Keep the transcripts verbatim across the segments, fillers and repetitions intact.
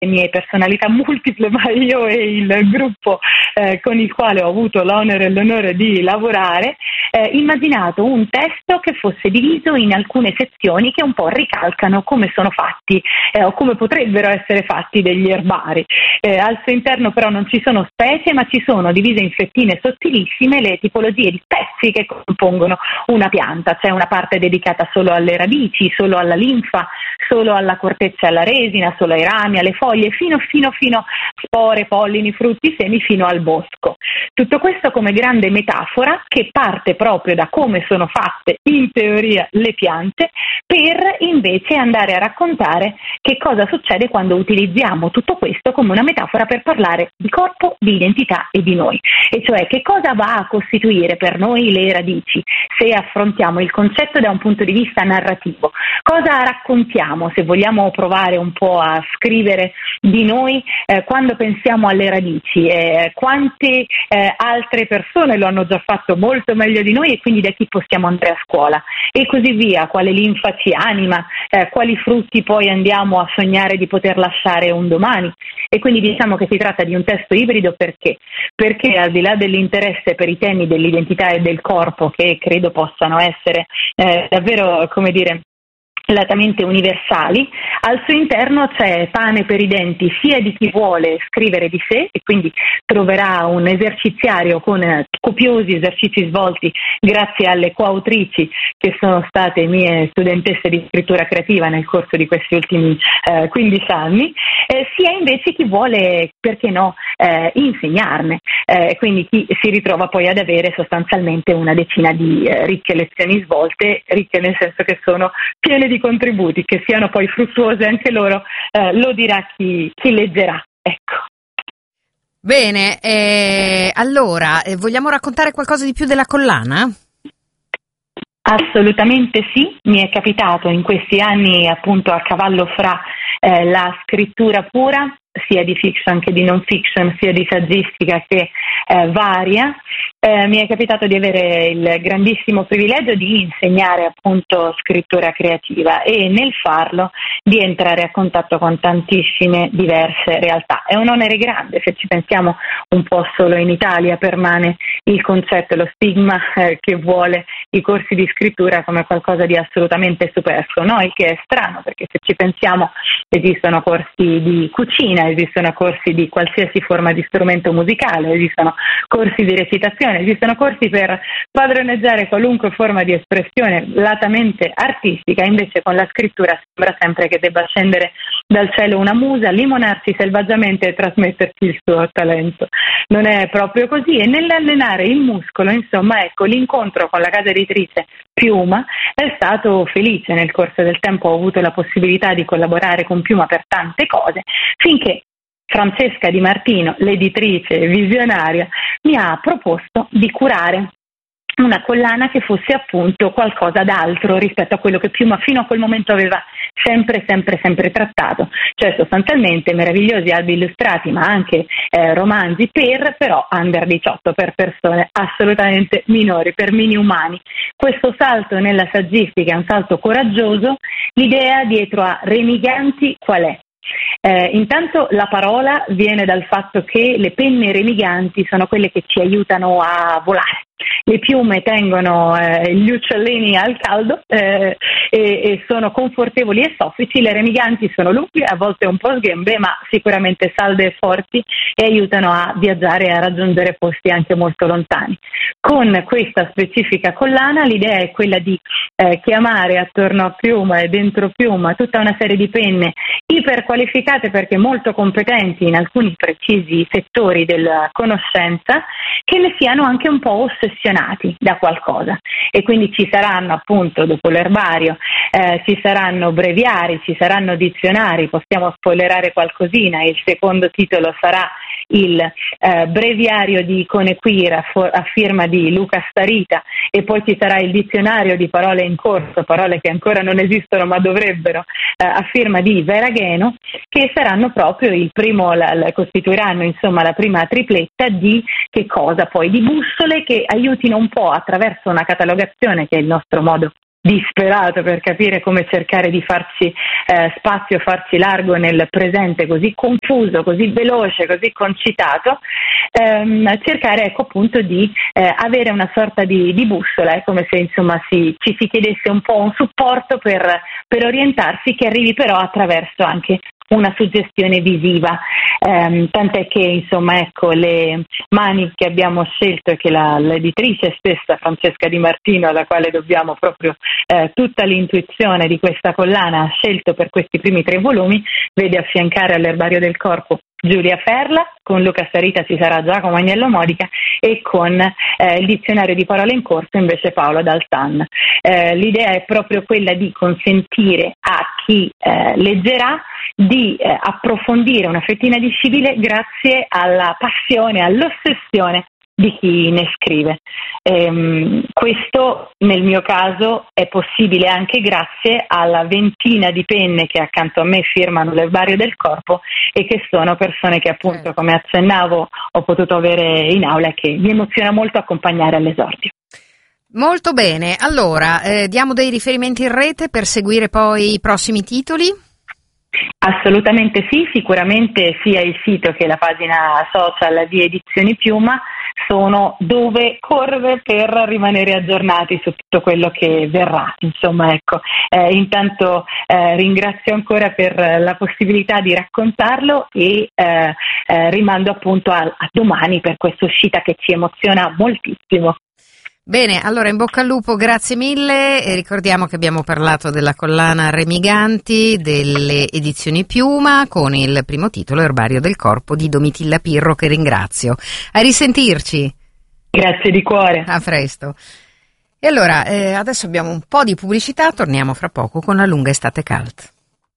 mie personalità multiple, ma io e il gruppo eh, con il quale ho avuto l'onere e l'onore di lavorare, eh, immaginato un testo che fosse diviso in alcune sezioni che un po' ricalcano come sono fatti eh, o come potrebbero essere fatti degli erbari. Eh, al suo interno però non ci sono specie, ma ci sono divise in fettine sottilissime le tipologie di pezzi che compongono una pianta. C'è una parte dedicata solo alle radici, solo alla linfa, solo alla corteccia e alla resina, solo ai rami, alle foglie, fino fino fino spore, pollini, frutti, semi, fino al bosco. Tutto questo come grande metafora che parte proprio da come sono fatte in teoria le piante, per invece andare a raccontare che cosa succede quando utilizziamo tutto questo come una metafora per parlare di corpo, di identità e di noi, e cioè che cosa va a costituire per noi le radici se affrontiamo il concetto da un punto di vista narrativo, cosa raccontiamo se vogliamo provare un po' a scrivere di noi eh, quando pensiamo alle radici, eh, quante eh, altre persone lo hanno già fatto molto meglio di noi e quindi da chi possiamo andare a scuola e così via, quale linfa ci anima, eh, quali frutti poi andiamo a sognare di poter lasciare un domani. E quindi diciamo che si tratta di un testo ibrido perché? Perché al di là dell'interesse per i temi dell'identità e del corpo, che credo possano essere eh, davvero, come dire, latamente universali, al suo interno c'è pane per i denti sia di chi vuole scrivere di sé e quindi troverà un eserciziario con copiosi esercizi svolti grazie alle coautrici che sono state mie studentesse di scrittura creativa nel corso di questi ultimi eh, quindici anni, eh, sia invece chi vuole, perché no, eh, insegnarne, eh, quindi chi si ritrova poi ad avere sostanzialmente una decina di eh, ricche lezioni svolte, ricche nel senso che sono piene di contributi, che siano poi fruttuose anche loro, eh, lo dirà chi, chi leggerà. Ecco. Bene, eh, allora, eh, vogliamo raccontare qualcosa di più della collana? Assolutamente sì, mi è capitato in questi anni appunto a cavallo fra eh, la scrittura pura, sia di fiction che di non fiction, sia di saggistica che eh, varia. Eh, mi è capitato di avere il grandissimo privilegio di insegnare appunto scrittura creativa e nel farlo di entrare a contatto con tantissime diverse realtà. È un onere grande, se ci pensiamo un po' solo in Italia permane il concetto e lo stigma eh, che vuole i corsi di scrittura come qualcosa di assolutamente superfluo, no? Il che è strano perché se ci pensiamo esistono corsi di cucina, esistono corsi di qualsiasi forma di strumento musicale, esistono corsi di recitazione, esistono corsi per padroneggiare qualunque forma di espressione latamente artistica, invece con la scrittura sembra sempre che debba scendere dal cielo una musa, limonarsi selvaggiamente e trasmetterci il suo talento. Non è proprio così e nell'allenare il muscolo, insomma, ecco, l'incontro con la casa editrice Piuma è stato felice. Nel corso del tempo ho avuto la possibilità di collaborare con Piuma per tante cose, finché Francesca Di Martino, l'editrice visionaria, mi ha proposto di curare una collana che fosse appunto qualcosa d'altro rispetto a quello che Piuma fino a quel momento aveva sempre, sempre, sempre trattato, cioè sostanzialmente meravigliosi albi illustrati, ma anche eh, romanzi per però under diciotto, per persone assolutamente minori, per mini umani. Questo salto nella saggistica è un salto coraggioso, l'idea dietro a Remiganti qual è? Eh, intanto la parola viene dal fatto che le penne remiganti sono quelle che ci aiutano a volare. Le piume tengono eh, gli uccellini al caldo eh, e, e sono confortevoli e soffici, le remiganti sono lunghe, a volte un po' sghembe, ma sicuramente salde e forti e aiutano a viaggiare e a raggiungere posti anche molto lontani. Con questa specifica collana l'idea è quella di eh, chiamare attorno a Piuma e dentro Piuma tutta una serie di penne iperqualificate perché molto competenti in alcuni precisi settori della conoscenza, che ne siano anche un po' ossessionati da qualcosa e quindi ci saranno appunto dopo l'erbario eh, ci saranno breviari, ci saranno dizionari, possiamo spoilerare qualcosina, il secondo titolo sarà il eh, breviario di icone queer a, for- a firma di Luca Starita e poi ci sarà il dizionario di parole in corso, parole che ancora non esistono ma dovrebbero, eh, a firma di Vera Gheno, che saranno proprio il primo, la, la, costituiranno insomma la prima tripletta di che cosa poi? Di bussole che aiutino un po' attraverso una catalogazione che è il nostro modo disperato per capire come cercare di farci eh, spazio, farci largo nel presente così confuso, così veloce, così concitato, ehm, cercare ecco appunto di eh, avere una sorta di, di bussola, è come se insomma si, ci si chiedesse un po' un supporto per, per orientarsi, che arrivi però attraverso anche una suggestione visiva, ehm, tant'è che insomma ecco le mani che abbiamo scelto e che la, l'editrice stessa Francesca Di Martino, alla quale dobbiamo proprio eh, tutta l'intuizione di questa collana, ha scelto per questi primi tre volumi, vede affiancare all'Erbario del Corpo Giulia Ferla, con Luca Sarita ci sarà Giacomo Agnello Modica e con eh, il dizionario di parole in corso invece Paolo Daltan. Eh, l'idea è proprio quella di consentire a chi eh, leggerà di eh, approfondire una fettina di scibile grazie alla passione, all'ossessione di chi ne scrive. Ehm, questo nel mio caso è possibile anche grazie alla ventina di penne che accanto a me firmano l'Erbario del Corpo e che sono persone che appunto, come accennavo, ho potuto avere in aula e che mi emoziona molto accompagnare all'esordio. Molto bene, allora eh, diamo dei riferimenti in rete per seguire poi i prossimi titoli? Assolutamente sì, sicuramente sia il sito che la pagina social di Edizioni Piuma sono dove correre per rimanere aggiornati su tutto quello che verrà. Insomma, ecco, eh, intanto eh, ringrazio ancora per la possibilità di raccontarlo e eh, eh, rimando appunto a, a domani per questa uscita che ci emoziona moltissimo. Bene, allora in bocca al lupo, grazie mille, e ricordiamo che abbiamo parlato della collana Remiganti delle Edizioni Piuma con il primo titolo Erbario del Corpo di Domitilla Pirro, che ringrazio. A risentirci. Grazie di cuore. A presto. E allora, eh, adesso abbiamo un po' di pubblicità, torniamo fra poco con la lunga estate cult.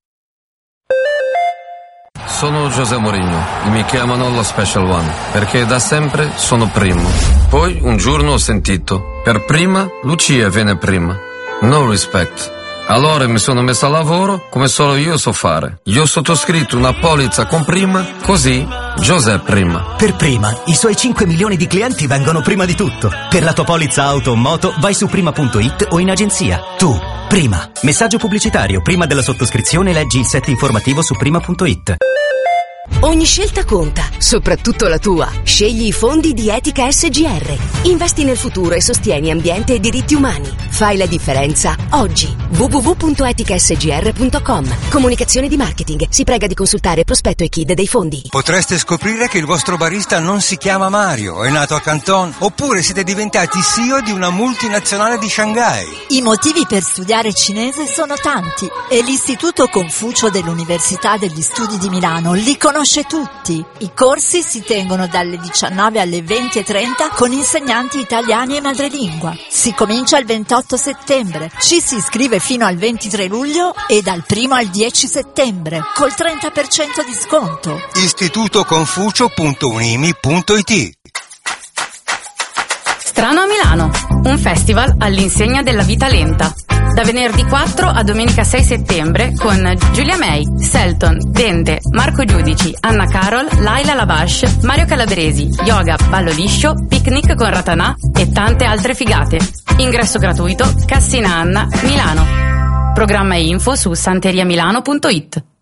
Sono José Mourinho e mi chiamano lo Special One perché da sempre sono primo. Poi un giorno ho sentito: per prima Lucia viene prima. No respect. Allora mi sono messo a lavoro come solo io so fare. Io ho sottoscritto una polizza con prima, così José prima. Per prima, i suoi cinque milioni di clienti vengono prima di tutto. Per la tua polizza auto o moto vai su prima punto it o in agenzia. Tu, prima. Messaggio pubblicitario. Prima della sottoscrizione leggi il set informativo su prima punto it. Ogni scelta conta, soprattutto la tua. Scegli i fondi di Etica S G R. Investi nel futuro e sostieni ambiente e diritti umani. Fai la differenza oggi. w w w punto etica s g r punto com. Comunicazione di marketing. Si prega di consultare prospetto e K I D dei fondi. Potreste scoprire che il vostro barista non si chiama Mario, è nato a Canton, oppure siete diventati C E O di una multinazionale di Shanghai. I motivi per studiare cinese sono tanti e l'Istituto Confucio dell'Università degli Studi di Milano li conosce tutti. I corsi si tengono dalle diciannove alle venti e trenta con insegnanti italiani e madrelingua. Si comincia il ventotto settembre, ci si iscrive fino al ventitré luglio e dal primo al dieci settembre col trenta per cento di sconto. istituto confucio punto unimi punto it. Strano a Milano, un festival all'insegna della vita lenta. Da venerdì quattro a domenica sei settembre con Giulia May, Selton, Dente, Marco Giudici, Anna Carol, Laila Labash, Mario Calabresi, yoga, ballo liscio, picnic con Ratanà e tante altre figate. Ingresso gratuito, Cassina Anna, Milano. Programma e info su santeriamilano punto it.